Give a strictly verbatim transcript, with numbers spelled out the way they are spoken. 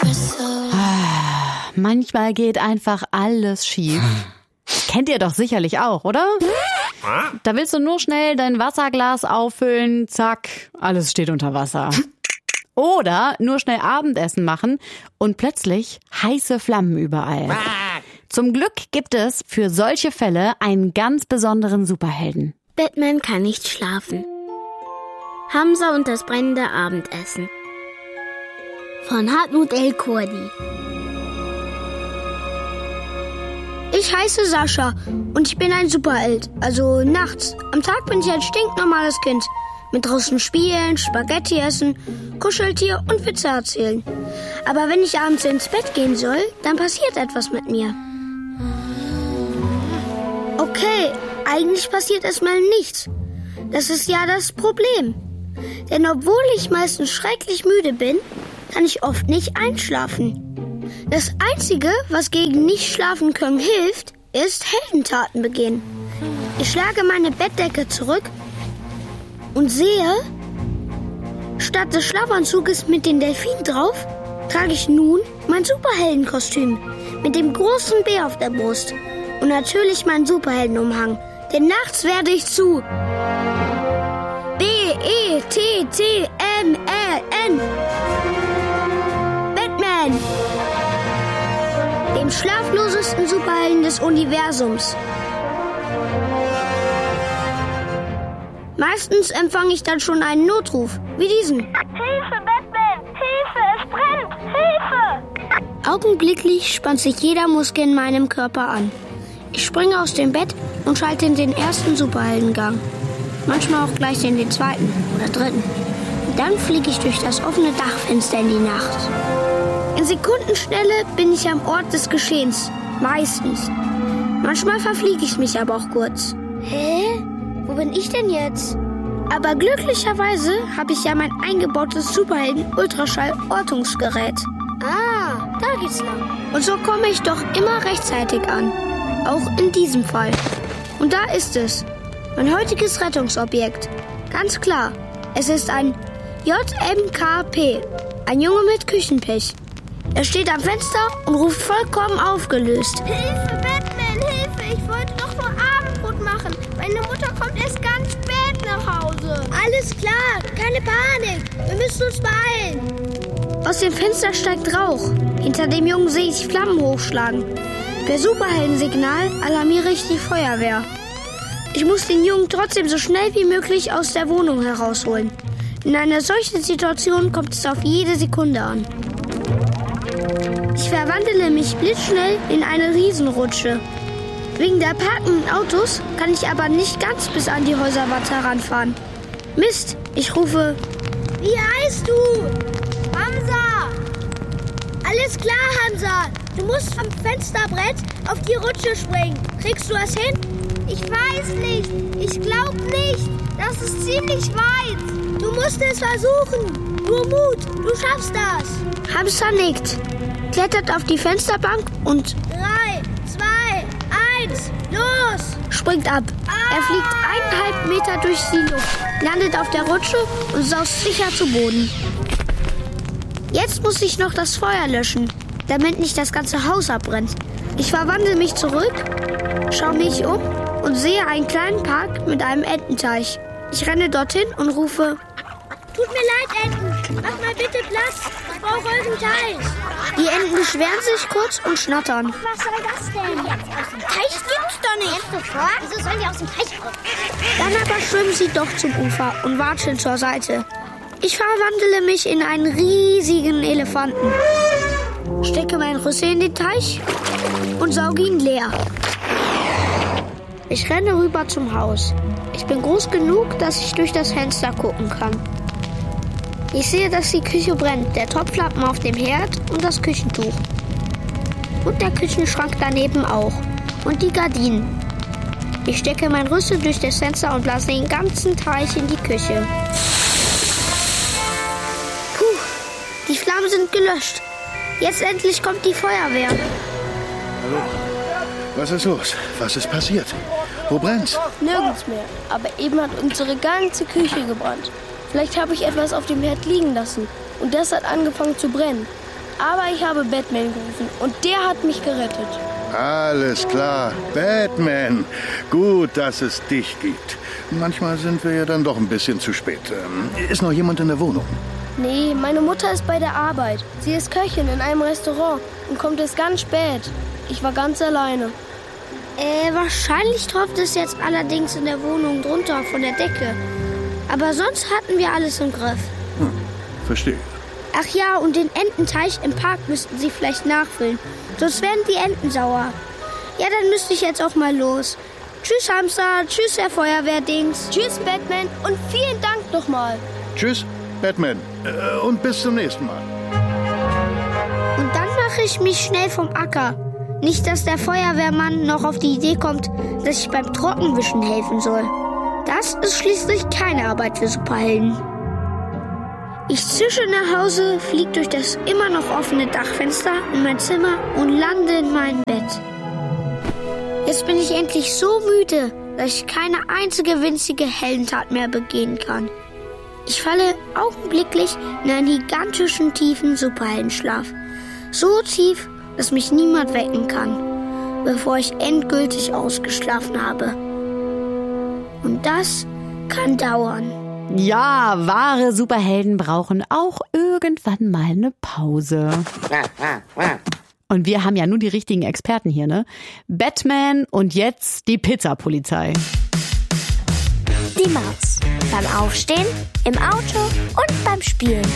Manchmal geht einfach alles schief. Kennt ihr doch sicherlich auch, oder? Da willst du nur schnell dein Wasserglas auffüllen, zack, alles steht unter Wasser. Oder nur schnell Abendessen machen und plötzlich heiße Flammen überall. Zum Glück gibt es für solche Fälle einen ganz besonderen Superhelden. Batman kann nicht schlafen. Hamza und das brennende Abendessen. Von Hartmut El-Kurdi. Ich heiße Sascha und ich bin ein Superheld. Also nachts. Am Tag bin ich ein stinknormales Kind. Mit draußen spielen, Spaghetti essen, Kuscheltier und Witze erzählen. Aber wenn ich abends ins Bett gehen soll, dann passiert etwas mit mir. Okay, eigentlich passiert erstmal nichts. Das ist ja das Problem. Denn obwohl ich meistens schrecklich müde bin, kann ich oft nicht einschlafen. Das Einzige, was gegen nicht schlafen können hilft, ist Heldentaten begehen. Ich schlage meine Bettdecke zurück und sehe, statt des Schlafanzuges mit den Delfinen drauf, trage ich nun mein Superheldenkostüm mit dem großen Bär auf der Brust und natürlich meinen Superheldenumhang. Denn nachts werde ich zu B E T T M A N Batman, dem schlaflosesten Superhelden des Universums. Meistens empfange ich dann schon einen Notruf, wie diesen. Hilfe, Batman! Hilfe, es brennt! Hilfe! Augenblicklich spannt sich jeder Muskel in meinem Körper an. Ich springe aus dem Bett und schalte in den ersten Superheldengang. Manchmal auch gleich in den zweiten oder dritten. Und dann fliege ich durch das offene Dachfenster in die Nacht. In Sekundenschnelle bin ich am Ort des Geschehens. Meistens. Manchmal verfliege ich mich aber auch kurz. Hä? Wo bin ich denn jetzt? Aber glücklicherweise habe ich ja mein eingebautes Superhelden-Ultraschall-Ortungsgerät. Ah, da geht's lang. Und so komme ich doch immer rechtzeitig an. Auch in diesem Fall. Und da ist es. Mein heutiges Rettungsobjekt. Ganz klar. Es ist ein J M K P. Ein Junge mit Küchenpech. Er steht am Fenster und ruft vollkommen aufgelöst. Hilfe, Batman, Hilfe! Ich wollte doch nur Abendbrot machen. Meine Mutter kommt erst ganz spät nach Hause. Alles klar, keine Panik. Wir müssen uns beeilen. Aus dem Fenster steigt Rauch. Hinter dem Jungen sehe ich Flammen hochschlagen. Per Superheldensignal alarmiere ich die Feuerwehr. Ich muss den Jungen trotzdem so schnell wie möglich aus der Wohnung herausholen. In einer solchen Situation kommt es auf jede Sekunde an. Ich verwandle mich blitzschnell in eine Riesenrutsche. Wegen der parkenden Autos kann ich aber nicht ganz bis an die Häuserwand heranfahren. Mist, ich rufe: Wie heißt du? Hamza! Alles klar, Hamza. Du musst vom Fensterbrett auf die Rutsche springen. Kriegst du das hin? Ich weiß nicht. Ich glaube nicht. Das ist ziemlich weit. Du musst es versuchen. Nur Mut. Du schaffst das. Hamza nickt, klettert auf die Fensterbank und Drei, zwei, eins, los! Springt ab. Er fliegt eineinhalb Meter durch die Luft, landet auf der Rutsche und saust sicher zu Boden. Jetzt muss ich noch das Feuer löschen, damit nicht das ganze Haus abbrennt. Ich verwandle mich zurück, schaue mich um und sehe einen kleinen Park mit einem Ententeich. Ich renne dorthin und rufe: Tut mir leid, Enten. Macht mal bitte Platz. Ich brauche euren Teich. Die Enten beschweren sich kurz und schnattern. Was soll das denn? Aus dem Teich gibt's doch nicht. Sofort? Wieso sollen die aus dem Teich raus? Dann aber schwimmen sie doch zum Ufer und watscheln zur Seite. Ich verwandle mich in einen riesigen Elefanten. Stecke meinen Rüssel in den Teich und sauge ihn leer. Ich renne rüber zum Haus. Ich bin groß genug, dass ich durch das Fenster gucken kann. Ich sehe, dass die Küche brennt, der Topflappen auf dem Herd und das Küchentuch. Und der Küchenschrank daneben auch. Und die Gardinen. Ich stecke mein Rüssel durch das Fenster und lasse den ganzen Teich in die Küche. Puh, die Flammen sind gelöscht. Jetzt endlich kommt die Feuerwehr. Hallo? Was ist los? Was ist passiert? Wo brennt's? Nirgends mehr. Aber eben hat unsere ganze Küche gebrannt. Vielleicht habe ich etwas auf dem Herd liegen lassen und das hat angefangen zu brennen. Aber ich habe Batman gerufen und der hat mich gerettet. Alles klar, Batman. Gut, dass es dich gibt. Manchmal sind wir ja dann doch ein bisschen zu spät. Ist noch jemand in der Wohnung? Nee, meine Mutter ist bei der Arbeit. Sie ist Köchin in einem Restaurant und kommt erst ganz spät. Ich war ganz alleine. Äh, wahrscheinlich tropft es jetzt allerdings in der Wohnung drunter von der Decke. Aber sonst hatten wir alles im Griff. Hm, verstehe. Ach ja, und den Ententeich im Park müssten Sie vielleicht nachfüllen. Sonst werden die Enten sauer. Ja, dann müsste ich jetzt auch mal los. Tschüss, Hamster. Tschüss, Herr Feuerwehrdings. Tschüss, Batman. Und vielen Dank nochmal. Tschüss, Batman. Äh, und bis zum nächsten Mal. Und dann mache ich mich schnell vom Acker. Nicht, dass der Feuerwehrmann noch auf die Idee kommt, dass ich beim Trockenwischen helfen soll. Das ist schließlich keine Arbeit für Superhelden. Ich zische nach Hause, fliege durch das immer noch offene Dachfenster in mein Zimmer und lande in mein Bett. Jetzt bin ich endlich so müde, dass ich keine einzige winzige Heldentat mehr begehen kann. Ich falle augenblicklich in einen gigantischen, tiefen Superheldenschlaf. So tief, dass mich niemand wecken kann, bevor ich endgültig ausgeschlafen habe. Und das kann dauern. Ja, wahre Superhelden brauchen auch irgendwann mal eine Pause. Und wir haben ja nur die richtigen Experten hier, ne? Batman und jetzt die Pizzapolizei. Die Maus. Beim Aufstehen, im Auto und beim Spielen.